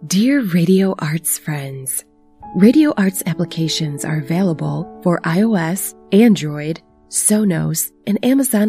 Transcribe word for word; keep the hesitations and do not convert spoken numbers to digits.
Dear Radio Arts friends, Radio Arts applications are available for iOS, Android, Sonos, and Amazon